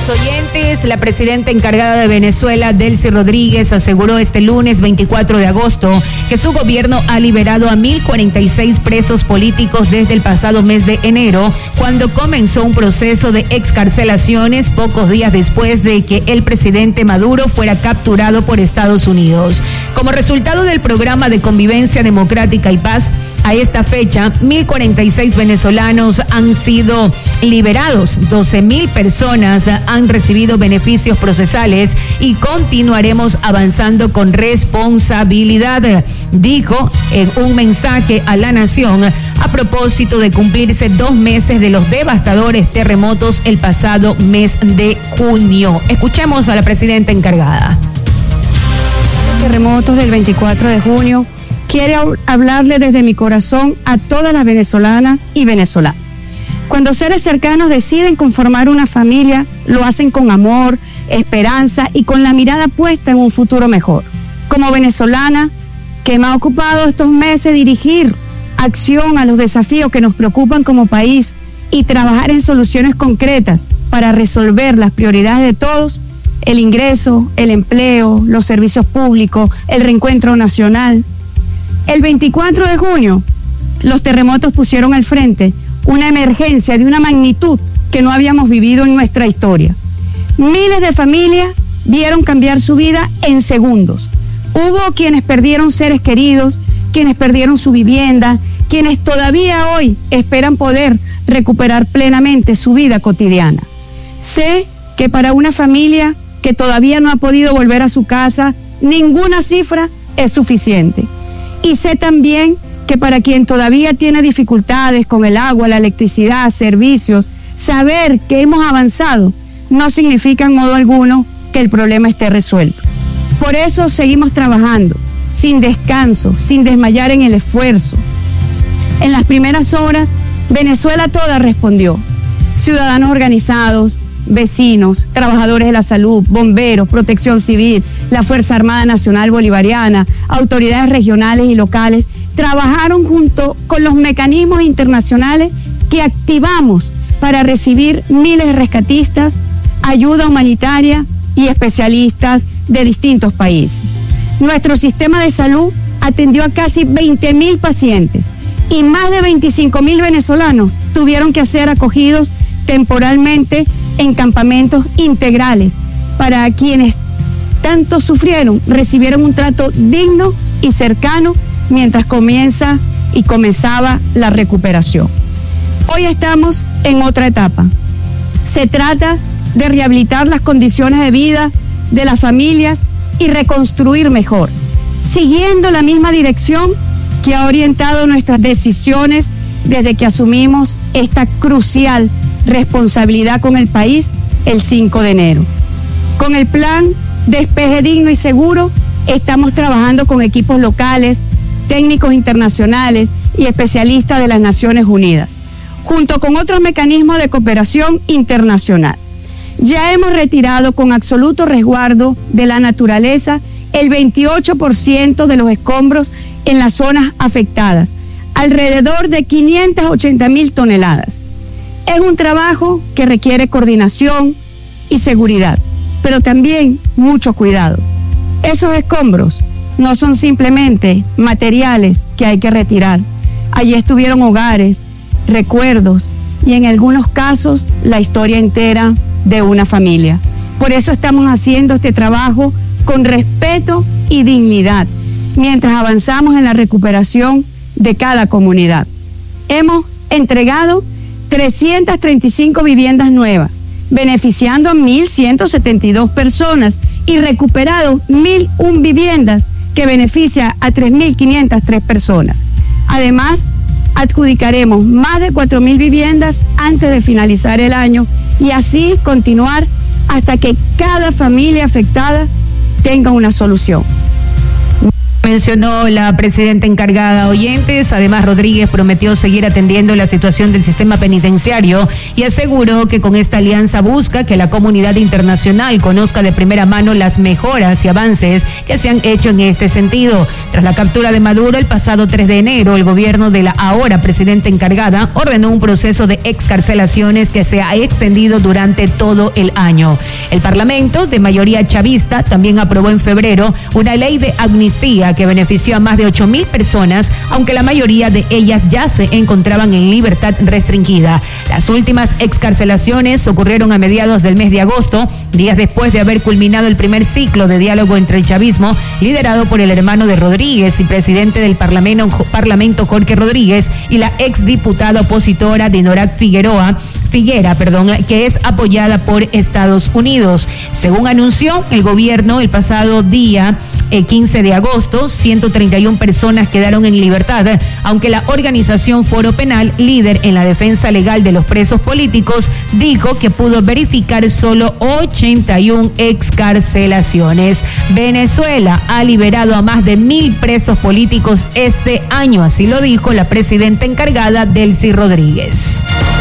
oyentes, la presidenta encargada de Venezuela, Delcy Rodríguez, aseguró este lunes 24 de agosto que su gobierno ha liberado a 1.046 presos políticos desde el pasado mes de enero, cuando comenzó un proceso de excarcelaciones pocos días después de que el presidente Maduro fuera capturado por Estados Unidos. Como resultado del programa de convivencia democrática y paz, a esta fecha, 1.046 venezolanos han sido liberados, 12.000 personas han recibido beneficios procesales y continuaremos avanzando con responsabilidad, dijo en un mensaje a la nación a propósito de cumplirse 2 meses de los devastadores terremotos el pasado mes de junio. Escuchemos a la presidenta encargada. Terremotos del 24 de junio. Quiero hablarle desde mi corazón a todas las venezolanas y venezolanos. Cuando seres cercanos deciden conformar una familia, lo hacen con amor, esperanza y con la mirada puesta en un futuro mejor. Como venezolana, que me ha ocupado estos meses dirigir acción a los desafíos que nos preocupan como país y trabajar en soluciones concretas para resolver las prioridades de todos, el ingreso, el empleo, los servicios públicos, el reencuentro nacional. El 24 de junio, los terremotos pusieron al frente una emergencia de una magnitud que no habíamos vivido en nuestra historia. Miles de familias vieron cambiar su vida en segundos. Hubo quienes perdieron seres queridos, quienes perdieron su vivienda, quienes todavía hoy esperan poder recuperar plenamente su vida cotidiana. Sé que para una familia que todavía no ha podido volver a su casa, ninguna cifra es suficiente. Y sé también que para quien todavía tiene dificultades con el agua, la electricidad, servicios, saber que hemos avanzado no significa en modo alguno que el problema esté resuelto. Por eso seguimos trabajando, sin descanso, sin desmayar en el esfuerzo. En las primeras horas, Venezuela toda respondió. Ciudadanos organizados, vecinos, trabajadores de la salud, bomberos, protección civil, la Fuerza Armada Nacional Bolivariana, autoridades regionales y locales, trabajaron junto con los mecanismos internacionales que activamos para recibir miles de rescatistas, ayuda humanitaria y especialistas de distintos países. Nuestro sistema de salud atendió a casi 20.000 pacientes y más de 25.000 venezolanos tuvieron que ser acogidos temporalmente en campamentos integrales para quienes tanto sufrieron, recibieron un trato digno y cercano mientras comenzaba la recuperación. Hoy estamos en otra etapa. Se trata de rehabilitar las condiciones de vida de las familias y reconstruir mejor, siguiendo la misma dirección que ha orientado nuestras decisiones desde que asumimos esta crucial responsabilidad con el país el 5 de enero. Con el plan Despeje Digno y Seguro estamos trabajando con equipos locales, técnicos internacionales y especialistas de las Naciones Unidas, junto con otros mecanismos de cooperación internacional. Ya hemos retirado con absoluto resguardo de la naturaleza el 28% de los escombros en las zonas afectadas, alrededor de 580.000 toneladas. Es un trabajo que requiere coordinación y seguridad, pero también mucho cuidado. Esos escombros no son simplemente materiales que hay que retirar. Allí estuvieron hogares, recuerdos y en algunos casos la historia entera de una familia. Por eso estamos haciendo este trabajo con respeto y dignidad, mientras avanzamos en la recuperación de cada comunidad. Hemos entregado 335 viviendas nuevas, beneficiando a 1.172 personas y recuperado 1.001 viviendas que beneficia a 3.503 personas. Además, adjudicaremos más de 4.000 viviendas antes de finalizar el año y así continuar hasta que cada familia afectada tenga una solución. Mencionó la presidenta encargada a oyentes. Además, Rodríguez prometió seguir atendiendo la situación del sistema penitenciario y aseguró que con esta alianza busca que la comunidad internacional conozca de primera mano las mejoras y avances que se han hecho en este sentido. Tras la captura de Maduro el pasado 3 de enero, el gobierno de la ahora presidenta encargada ordenó un proceso de excarcelaciones que se ha extendido durante todo el año. El Parlamento, de mayoría chavista, también aprobó en febrero una ley de amnistía que benefició a más de 8.000 personas, aunque la mayoría de ellas ya se encontraban en libertad restringida. Las últimas excarcelaciones ocurrieron a mediados del mes de agosto, días después de haber culminado el primer ciclo de diálogo entre el chavismo, liderado por el hermano de Rodríguez y presidente del Parlamento Jorge Rodríguez, y la exdiputada opositora Dinorat Figuera, que es apoyada por Estados Unidos. Según anunció el gobierno el pasado día 15 de agosto, 131 personas quedaron en libertad, aunque la organización Foro Penal, líder en la defensa legal de los presos políticos, dijo que pudo verificar solo 81 excarcelaciones. Venezuela ha liberado a más de 1.000 presos políticos este año, así lo dijo la presidenta encargada, Delcy Rodríguez.